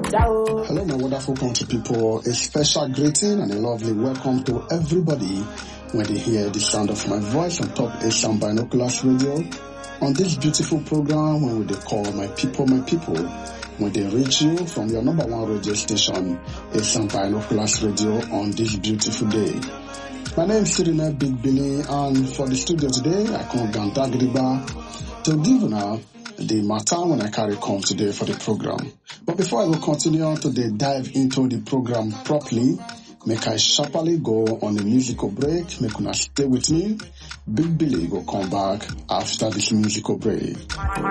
Hello, my wonderful country people. A special greeting and a lovely welcome to everybody when they hear the sound of my voice on Top Asian Binoculars Radio. On this beautiful program, when they call my people, when they reach you from your number one radio station, Asian Binoculars Radio, on this beautiful day. My name is Sirine Big Billy, and for the studio today, I come down Dagriba to give now the matter when I carry come today for the program. But before I will continue to dive into the program properly, make I sharply go on a musical break. Make una stay with me. Big Billy will come back after this musical break.